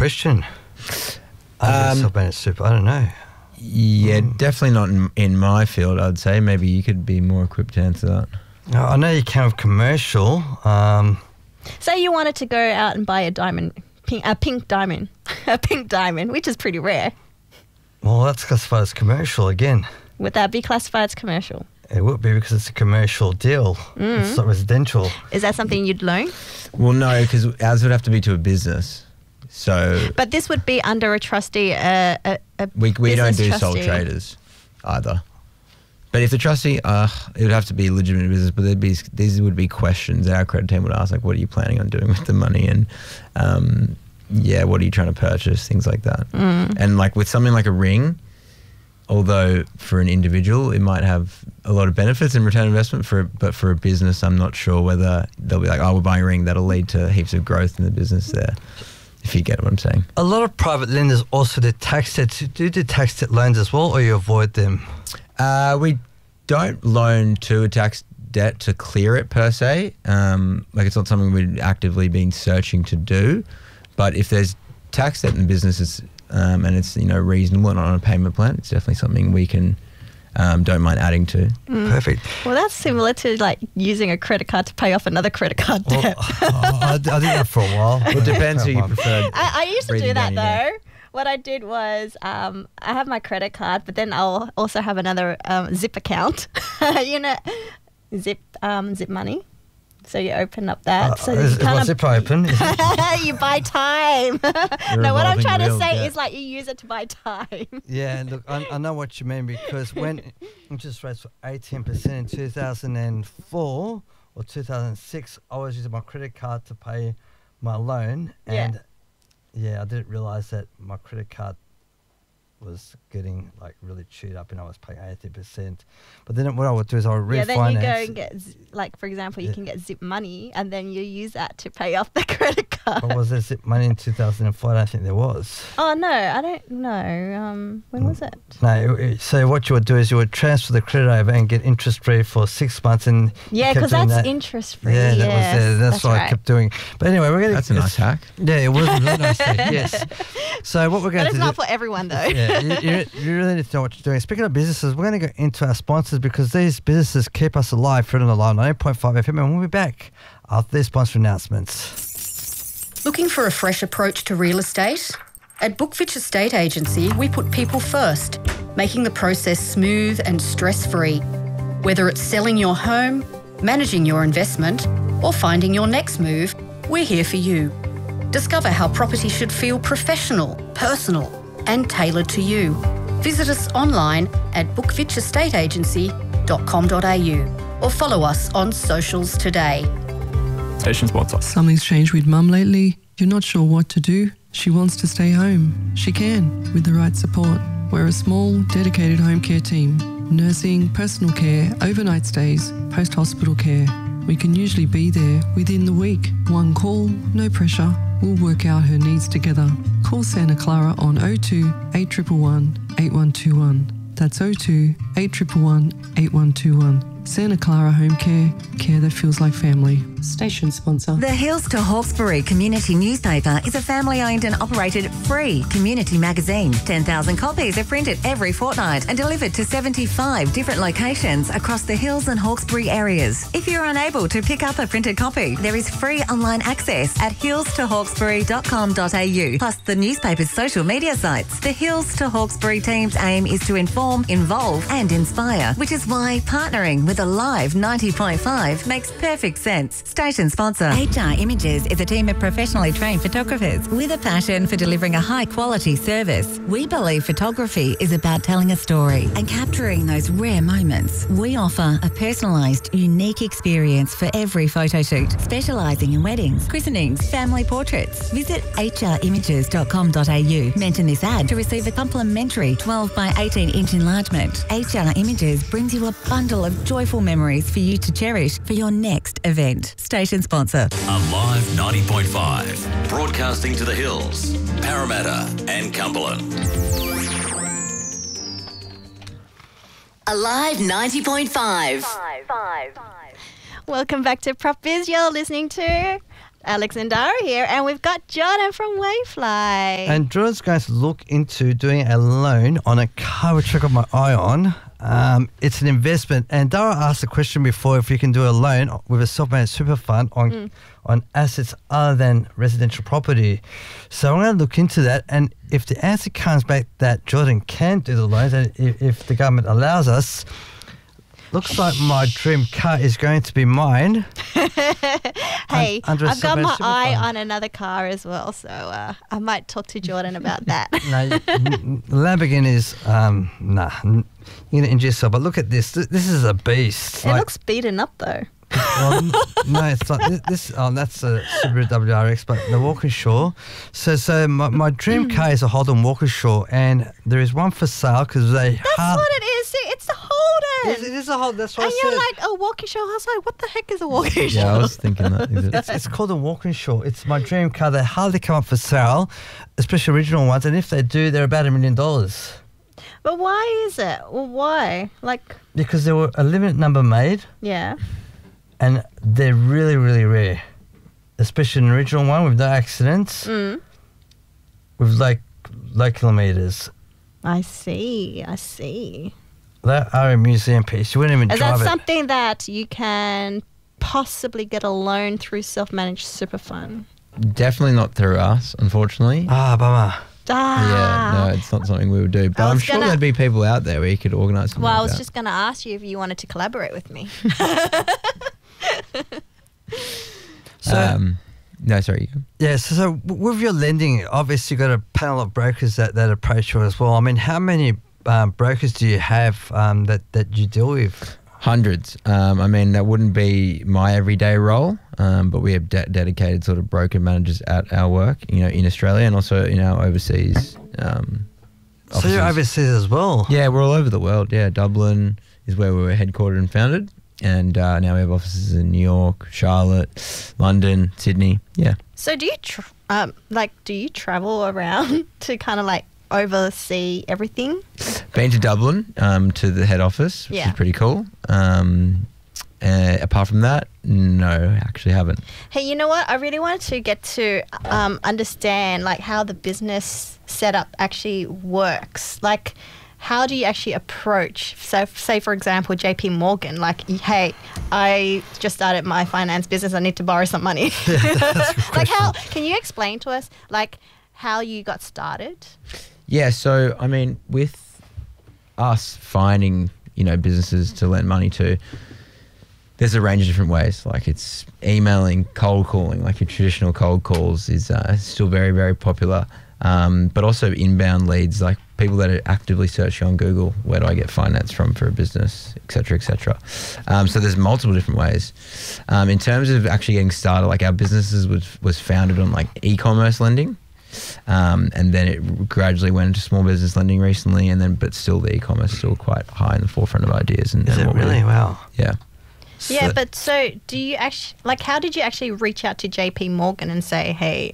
question. Self-managed super. I don't know. Yeah, definitely not in my field, I'd say. Maybe you could be more equipped to answer that. I know you can with commercial. Say you wanted to go out and buy a pink diamond, which is pretty rare. Well, that's classified as commercial again. Would that be classified as commercial? It would be because it's a commercial deal. It's not residential. Is that something you'd loan? Well, no, because ours would have to be to a business. So, but this would be under a trustee. We don't do trustee. sole traders either. But if the trustee, it would have to be a legitimate business. But these would be questions that our credit team would ask, like, what are you planning on doing with the money, and what are you trying to purchase, things like that. And like with something like a ring, although for an individual it might have a lot of benefits in return on investment, but for a business, I'm not sure whether they'll be like, oh, we're buying a ring, that'll lead to heaps of growth in the business there. If you get what I'm saying. A lot of private lenders also do tax debt. Do you do tax debt loans as well, or you avoid them? We don't loan to a tax debt to clear it per se. Like it's not something we've actively been searching to do. But if there's tax debt in businesses and it's reasonable and on a payment plan, it's definitely something we can don't mind adding to. Perfect. Well, that's similar to like using a credit card to pay off another credit card debt. I did that for a while. It depends who you prefer. I used to do that though. What I did was I have my credit card, but then I'll also have another Zip account. Zip Money. So you open up that. So is Zip open? You buy time. No, what I'm trying to say is like you use it to buy time. Yeah, and look, I know what you mean, because when interest rates were 18% in 2004 or 2006, I was using my credit card to pay my loan, and I didn't realise that my credit card was getting like really chewed up and I was paying 80%. But then what I would do is I would refinance. Yeah, then you go and get, like, for example, you can get Zip Money and then you use that to pay off the credit card. But was there Zip Money in 2004? I don't think there was. Oh, no, I don't know. When was it? No, so what you would do is you would transfer the credit over and get interest free for 6 months. And yeah, because that's interest free. Yeah, that's what I kept doing. But anyway, we're going to... That's a nice hack. Yeah, it was a really nice hack, yes. So what we're going to do... But it's not for everyone, though. Yeah, you really need to know what you're doing. Speaking of businesses, we're going to go into our sponsors because these businesses keep us alive. Freedom Alive 90.5 FM, and we'll be back after these sponsor announcements. Looking for a fresh approach to real estate? At Bookfitch Estate Agency, we put people first, making the process smooth and stress-free. Whether it's selling your home, managing your investment, or finding your next move, we're here for you. Discover how property should feel professional, personal, and tailored to you. Visit us online at bookfitchestateagency.com.au or follow us on socials today. Station sponsor. Something's changed with Mum lately. You're not sure what to do. She wants to stay home. She can, with the right support. We're a small, dedicated home care team. Nursing, personal care, overnight stays, post-hospital care. We can usually be there within the week. One call, no pressure. We'll work out her needs together. Call Santa Clara on 02 8111 8121. That's 02 8111 8121. Santa Clara Home Care, care that feels like family. Station sponsor. The Hills to Hawkesbury Community Newspaper is a family-owned and operated free community magazine. 10,000 copies are printed every fortnight and delivered to 75 different locations across the Hills and Hawkesbury areas. If you're unable to pick up a printed copy, there is free online access at hillstohawkesbury.com.au, plus the newspaper's social media sites. The Hills to Hawkesbury team's aim is to inform, involve and inspire, which is why partnering with Alive 90.5 makes perfect sense. Station sponsor. HR Images is a team of professionally trained photographers with a passion for delivering a high-quality service. We believe photography is about telling a story and capturing those rare moments. We offer a personalised, unique experience for every photo shoot, specialising in weddings, christenings, family portraits. Visit hrimages.com.au. Mention this ad to receive a complimentary 12 by 18-inch enlargement. HR Images brings you a bundle of joyful memories for you to cherish for your next event. Station sponsor. Alive 90.5, broadcasting to the Hills, Parramatta and Cumberland. Alive 90.5. Welcome back to Prop Biz. You're listening to Alex and Dara here, and we've got Jordan from Wayfly. And Jordan's going to look into doing a loan on a car which I got my eye on. It's an investment. And Dara asked a question before if you can do a loan with a self-managed super fund on assets other than residential property. So I'm going to look into that. And if the answer comes back that Jordan can do the loans, and if the government allows us, looks like my dream car is going to be mine. Hey, under a I've got my self-managed super eye fund. on another car as well, so I might talk to Jordan about that. No, Lamborghinis, nah, you're going to injure yourself. But look at this. This is a beast. It looks beaten up though. Well, no, it's not. This that's a Subaru WRX, but the Walkinshaw. So my dream car is a Holden Walkinshaw, and there is one for sale because they. That's what it is. See, it's the Holden. It is a Holden. That's what And I you're said. like, a Walkinshaw. I was like, what the heck is a Walkinshaw? Yeah, I was thinking that. It's called a Walkinshaw. It's my dream car. They hardly come up for sale, especially original ones. And if they do, they're about $1 million. But why is it? Well, why? Like, Because there were a limited number made, yeah. and they're really, really rare. Especially an original one with no accidents, with like low kilometres. I see. They are a museum piece. You wouldn't even Is that drive it. something that you can possibly get a loan through self-managed super fund? Definitely not through us, unfortunately. Ah, bummer. Ah. Yeah, no, it's not something we would do. But I I'm was sure gonna- there'd be people out there where you could organise something Well, I like was that. just going to ask you if you wanted to collaborate with me. No, sorry. You go. Yeah, so with your lending, obviously you've got a panel of brokers that approach you as well. I mean, how many brokers do you have that you deal with? Hundreds. I mean, that wouldn't be my everyday role, but we have dedicated sort of broker managers at our work, in Australia and also in our overseas So you're offices. overseas as well? Yeah, we're all over the world. Yeah, Dublin is where we were headquartered and founded. And now we have offices in New York, Charlotte, London, Sydney. Yeah. So do you do you travel around to kind of like oversee everything? Been to Dublin to the head office, which Yeah. is pretty cool. Apart from that, no, actually haven't. Hey, you know what? I really wanted to get to understand like how the business setup actually works. Like, how do you actually approach? So, say for example, JP Morgan. Like, hey, I just started my finance business. I need to borrow some money. Like, how can you explain to us like how you got started? Yeah, so I mean, with us finding businesses to lend money to, there's a range of different ways. Like it's emailing, cold calling, like your traditional cold calls is still very, very popular. But also inbound leads, like people that are actively searching on Google, where do I get finance from for a business, et cetera, et cetera. So there's multiple different ways. In terms of actually getting started, like our businesses was founded on like e-commerce lending. And then it gradually went into small business lending recently, but still the e-commerce is still quite high in the forefront of ideas. And Is it what we really? do. Wow. Yeah. Yeah, but so do you actually like? How did you actually reach out to JP Morgan and say, hey,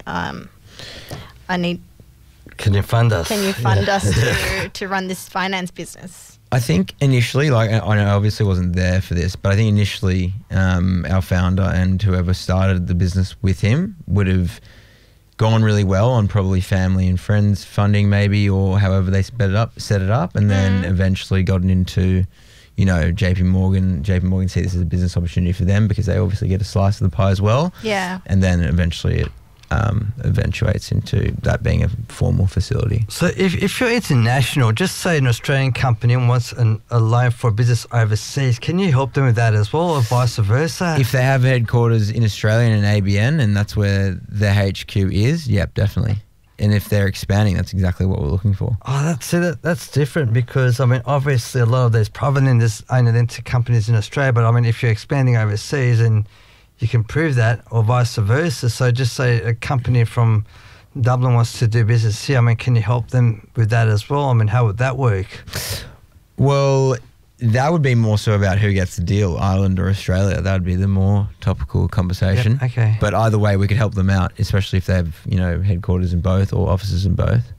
I need? Can you fund us? Can you fund us to run this finance business? I think initially, like I know I obviously wasn't there for this, but I think initially our founder and whoever started the business with him would have gone really well on probably family and friends funding maybe, or however they set it up, and then eventually gotten into, JP Morgan. JP Morgan see this as a business opportunity for them because they obviously get a slice of the pie as well. Yeah. And then eventually it eventuates into that being a formal facility. So if you're international, just say an Australian company wants a loan for a business overseas, can you help them with that as well, or vice versa? If they have headquarters in Australia and an ABN and that's where their HQ is, yep, definitely. And if they're expanding, that's exactly what we're looking for. Oh, that's different because, I mean, obviously a lot of these private lenders own it into companies in Australia, but I mean, if you're expanding overseas and you can prove that, or vice versa. So just say a company from Dublin wants to do business here. I mean, can you help them with that as well? I mean, how would that work? Well, that would be more so about who gets the deal, Ireland or Australia. That would be the more topical conversation. Yep, okay. But either way, we could help them out, especially if they have, headquarters in both or offices in both.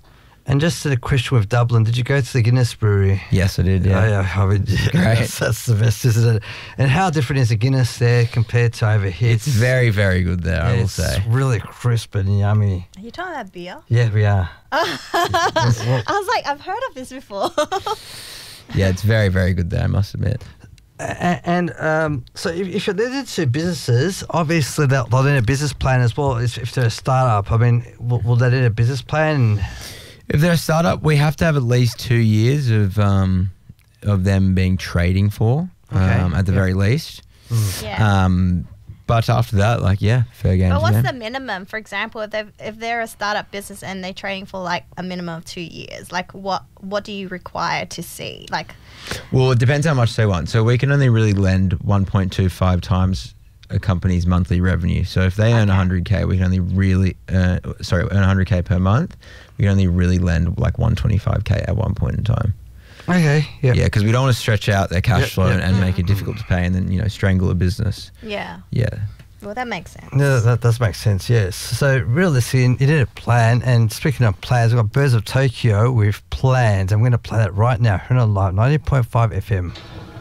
And just a question with Dublin, did you go to the Guinness Brewery? Yes, I did. Yeah. Oh, yeah. I mean, Great. That's the best, isn't it? And how different is the Guinness there compared to over here? It's very, very good there, I will say. It's really crisp and yummy. Are you talking about beer? Yeah, we are. I was like, I've heard of this before. Yeah, it's very, very good there, I must admit. And so if you're led to businesses, obviously they'll need a business plan as well. If they're a startup, I mean, will they need a business plan? If they're a startup, we have to have at least 2 years of them being trading for, at the very least. Yeah. But after that, fair game. But what's the minimum? For example, if they're a startup business and they're trading for like a minimum of 2 years, like what do you require to see? Like, well, it depends how much they want. So we can only really lend 1.25 times a company's monthly revenue. So if they earn 100K, we can only really earn 100K per month. We can only really lend like 125K at one point in time. Okay. Yeah. Yeah, because we don't want to stretch out their cash flow and make it difficult to pay, and then strangle a business. yeah. Yeah. Well, that makes sense. No, that does make sense, yes. So realistically, you need a plan. And speaking of plans, we've got Birds of Tokyo with plans. I'm going to play that right now. We're on live 90.5 FM.